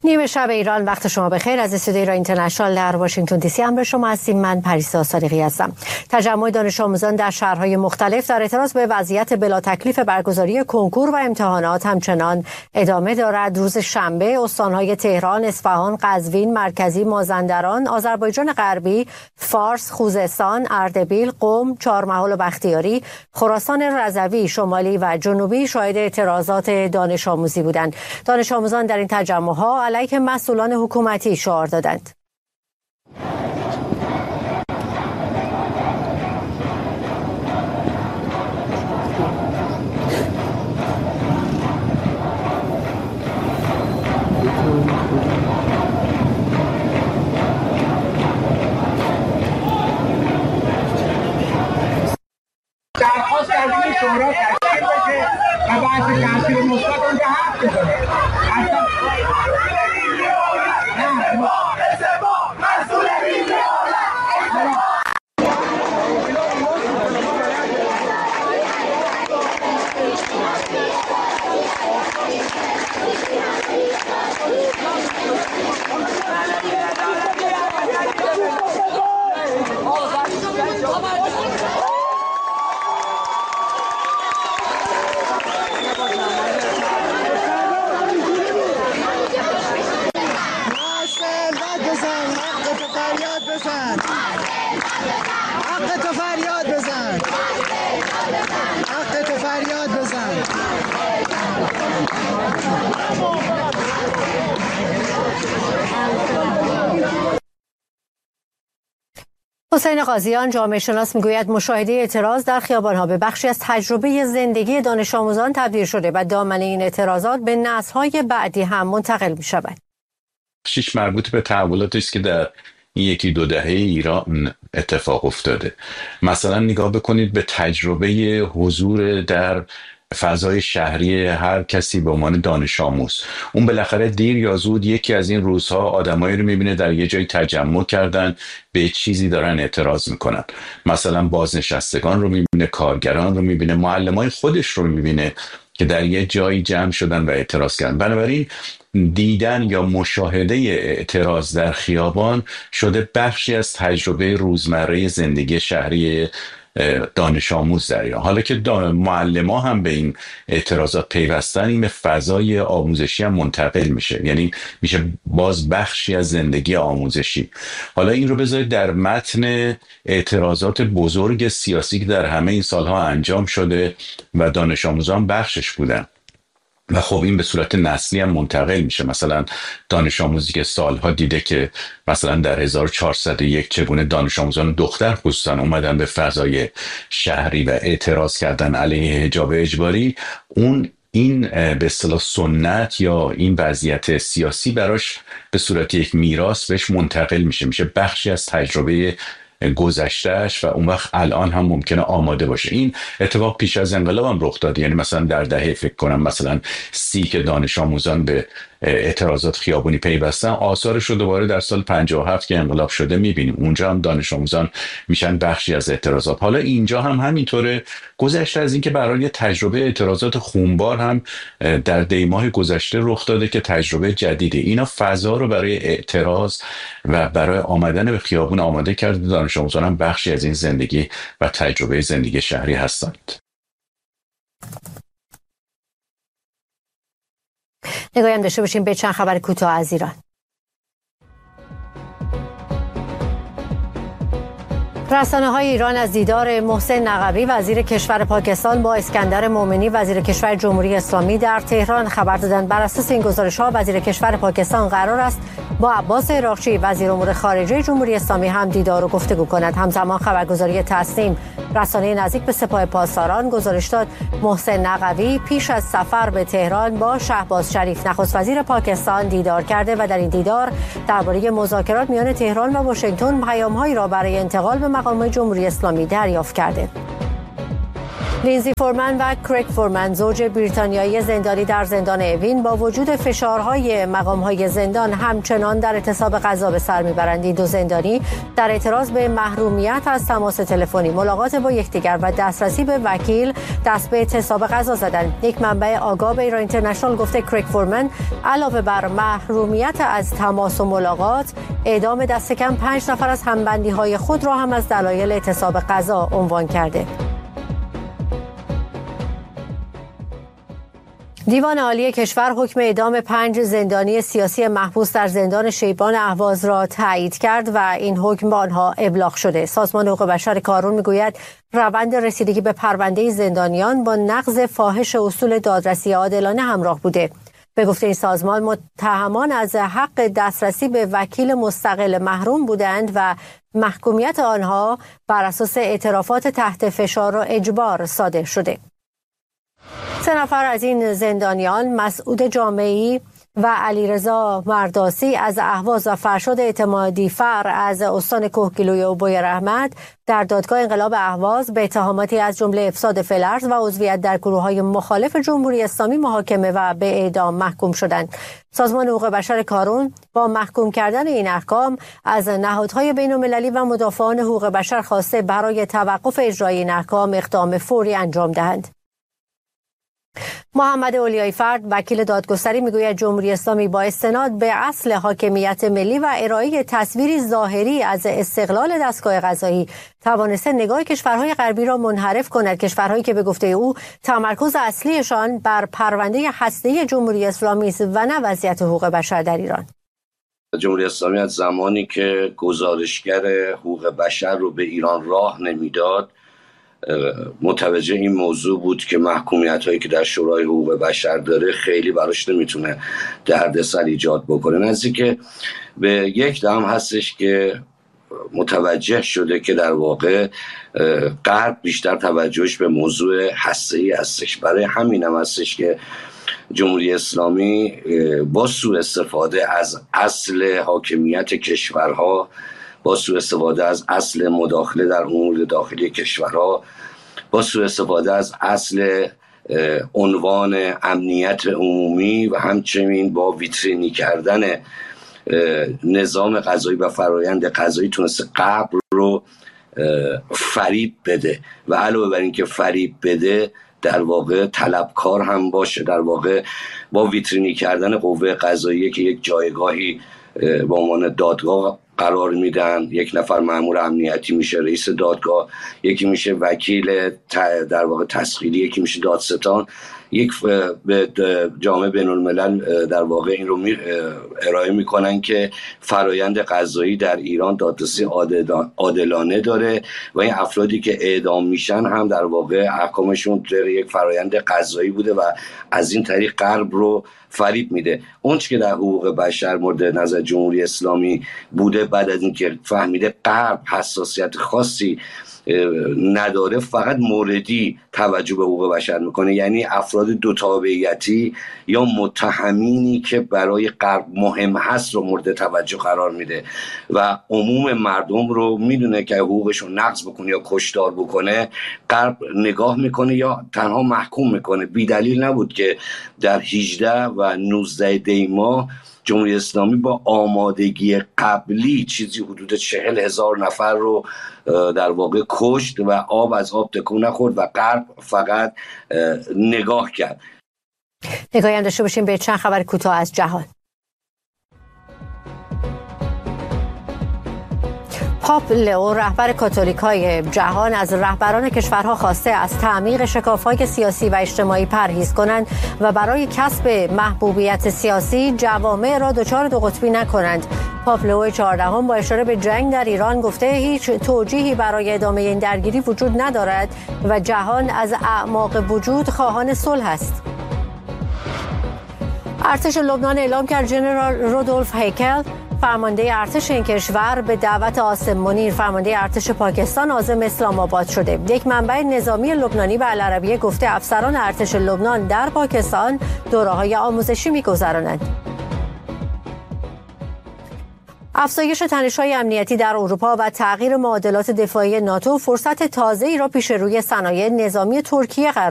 نیمه شب ایران، وقت شما بخیر. از استودیوی ایران اینترنشنال در واشنگتن دی سی همراه شما هستیم. من پریسا صادقی هستم. تجمع دانش آموزان در شهرهای مختلف در اعتراض به وضعیت بلا تکلیف برگزاری کنکور و امتحانات همچنان ادامه دارد. روز شنبه استانهای تهران، اصفهان، قزوین، مرکزی، مازندران، آذربایجان غربی، فارس، خوزستان، اردبیل، قم، چهارمحال و بختیاری، خراسان رضوی، شمالی و جنوبی شاهد اعتراضات دانش آموزی بودند. دانش آموزان در این تجمع‌ها علیه مسئولان حکومتی شعار دادند. درخواست کردیم شورا تشکیل بشه و بحث تاثیر مثبت اونجا حرف بزنه. حسین قاضیان جامعه شناس میگوید مشاهده اعتراض در خیابان‌ها به بخشی از تجربه زندگی دانش آموزان تبدیل شده و دامنه این اعتراضات به نسل‌های بعدی هم منتقل می‌شود. بخشش مربوط به تحولاتی است که در این یکی دو دهه ایران اتفاق افتاده. مثلا نگاه بکنید به تجربه حضور در فضای شهری هر کسی به عنوان دانش آموز. اون بالاخره دیر یا زود یکی از این روزها آدمایی رو میبینه در یه جای تجمع کردن، به چیزی دارن اعتراض میکنن. مثلا بازنشستگان رو میبینه، کارگران رو میبینه، معلمای خودش رو میبینه که در یه جایی جمع شدن و اعتراض کردن. بنابراین دیدن یا مشاهده اعتراض در خیابان شده بخشی از تجربه روزمره زندگی شهری دانش آموز در ایران. حالا که معلم ها هم به این اعتراضات پیوستن، این به فضای آموزشی هم منتقل میشه، یعنی میشه باز بخشی از زندگی آموزشی. حالا این رو بذارید در متن اعتراضات بزرگ سیاسی که در همه این سالها انجام شده و دانش آموزان بخشش بودن و خب این به صورت نسلی هم منتقل میشه. مثلا دانش آموزی که سالها دیده که مثلا در 1401 چگونه دانش آموزان دختر خصوصا اومدن به فضای شهری و اعتراض کردن علیه حجاب اجباری، این به اصطلاح سنت یا این وضعیت سیاسی براش به صورت یک میراث بهش منتقل میشه بخشی از تجربه گذشتهش و اون وقت الان هم ممکنه آماده باشه. این اتفاق پیش از انقلاب هم رخ داده، یعنی مثلا در دهه فکر کنم مثلا 30 که دانش آموزان به اعتراضات خیابونی پیوستن، آثارش رو دوباره در سال 57 که انقلاب شده میبینیم. اونجا هم دانش آموزان میشن بخشی از اعتراضات. حالا اینجا هم همینطوره. گذشته از این که برای تجربه اعتراضات خونبار هم در دیماه گذشته رخ داده که تجربه جدیده. اینا فضا رو برای اعتراض و برای آمدن به خیابون آماده کرده. دانش آموزان هم بخشی از این زندگی و تجربه زندگی شهری هستند. نگاهی هم داشته باشیم به چند خبر کوتاه از ایران. رسانه‌های ایران از دیدار محسن نقوی وزیر کشور پاکستان با اسکندر مومنی وزیر کشور جمهوری اسلامی در تهران خبر دادند. بر اساس این گزارش‌ها وزیر کشور پاکستان قرار است با عباس عراقچی وزیر امور خارجه جمهوری اسلامی هم دیدار و گفتگو کند. همزمان خبرگزاری تسنیم رسانه نزدیک به سپاه پاسداران گزارش داد محسن نقوی پیش از سفر به تهران با شهباز شریف نخست وزیر پاکستان دیدار کرده و در این دیدار درباره مذاکرات میان تهران و واشنگتن پیام‌هایی را برای انتقال به مقامات جمهوری اسلامی دریافت کرده. لینزی فورمن و کریگ فورمن، زوج بریتانیایی زندانی در زندان اوین، با وجود فشارهای مقامهای زندان همچنان در اعتصاب غذا به سر میبرند. این دو زندانی در اعتراض به محرومیت از تماس تلفنی، ملاقات با یکدیگر و دسترسی به وکیل دست به اعتصاب غذا زدند. یک منبع آگاه به ایران اینترنشنال گفته کریگ فورمن علاوه بر محرومیت از تماس و ملاقات، اعدام دست کم 5 نفر از همبندی‌های خود را هم از دلایل اعتصاب غذا عنوان کرده. دیوان عالی کشور حکم اعدام 5 زندانی سیاسی محبوس در زندان شیبان اهواز را تایید کرد و این حکم به آنها ابلاغ شده. سازمان حقوق بشر کارون میگوید روند رسیدگی به پرونده زندانیان با نقض فاحش اصول دادرسی عادلانه همراه بوده. به گفته این سازمان متهمان از حق دسترسی به وکیل مستقل محروم بودند و محکومیت آنها بر اساس اعترافات تحت فشار و اجبار صادر شده. 3 نفر از این زندانیان، مسعود جامعی و علیرضا مرداسی از اهواز و فرشاد اعتمادی فر از استان کهگیلوی و بوی رحمت، در دادگاه انقلاب اهواز به اتهاماتی از جمله افساد فلز و عضویت در گروه‌های مخالف جمهوری اسلامی محاکمه و به اعدام محکوم شدند. سازمان حقوق بشر کارون با محکوم کردن این احکام از نهادهای بین‌المللی و مدافعان حقوق بشر خواسته برای توقف اجرای این احکام اقدام فوری انجام دهند. محمد اولیای فرد، وکیل دادگستری، میگوید جمهوری اسلامی با استناد به اصل حاکمیت ملی و ارائه تصویری ظاهری از استقلال دستگاه قضایی توانسته نگاه کشورهای غربی را منحرف کند، کشورهایی که به گفته او تمرکز اصلیشان بر پرونده هسته‌ای جمهوری اسلامی است و نه وضعیت حقوق بشر در ایران. جمهوری اسلامی از زمانی که گزارشگر حقوق بشر رو به ایران راه نمیداد متوجه این موضوع بود که محکومیت هایی که در شورای حقوق بشر داره خیلی براش نمیتونه دردسر ایجاد بکنه. نزدیک به 1 دهم هستش که متوجه شده که در واقع غرب بیشتر توجهش به موضوع هسته‌ای هستش. برای همین هم هستش که جمهوری اسلامی با سوء استفاده از اصل حاکمیت کشورها، با سوء استفاده از اصل مداخله در امور داخلی کشورها، با سوء استفاده از اصل عنوان امنیت عمومی و همچنین با ویترینی کردن نظام قضایی و فرایند قضایی تونسته غرب رو فریب بده و علاوه بر این که فریب بده در واقع طلبکار هم باشه. در واقع با ویترینی کردن قوه قضاییه که یک جایگاهی به عنوان دادگاه قرار میدن، 1 نفر مأمور امنیتی میشه رئیس دادگاه، یکی میشه وکیل در واقع تسخیری، یکی میشه دادستان، یک به جامعه بین الملل در واقع این رو ارائه میکنن که فرایند قضایی در ایران دادرسی عادلانه داره و این افرادی که اعدام میشن هم در واقع احکامشون در یک فرایند قضایی بوده و از این طریق غرب رو فریب میده. اون چیزی که در حقوق بشر مورد نظر جمهوری اسلامی بوده، بعد از اینکه فهمیده غرب حساسیت خاصی نداره، فقط موردی توجه به حقوق بشر میکنه، یعنی افراد دو تابعیتی یا متهمینی که برای غرب مهم هست رو مورد توجه قرار میده و عموم مردم رو میدونه که حقوقشون نقض بکنه یا کشتار بکنه غرب نگاه میکنه یا تنها محکوم میکنه. بی دلیل نبود که در 18 و 19 دی ماه جمهوری اسلامی با آمادگی قبلی چیزی حدود 40,000 نفر رو در واقع کشت و آب از آب تکون نخورد و غرب فقط نگاه کرد. نگاهی هم داشته باشیم به چند خبر کوتاه از جهان. پاپ لئو، رهبر کاتولیک‌های جهان، از رهبران کشورها خواسته از تعمیق شکاف‌های سیاسی و اجتماعی پرهیز کنند و برای کسب محبوبیت سیاسی جوامع را دچار دو قطبی نکنند. پاپ لئو 14 با اشاره به جنگ در ایران گفته هیچ توجیهی برای ادامه این درگیری وجود ندارد و جهان از اعماق وجود خواهان صلح است. ارتش لبنان اعلام کرد ژنرال رودولف هیکل، فرمانده ارتش این کشور، به دعوت عاصم منیر، فرمانده ارتش پاکستان، عازم اسلام آباد شده. یک منبع نظامی لبنانی به العربیه گفته افسران ارتش لبنان در پاکستان دوره‌های آموزشی می‌گذرانند. افزایش تنش‌های امنیتی در اروپا و تغییر معادلات دفاعی ناتو فرصت تازه‌ای را پیش روی صنایع نظامی ترکیه قرار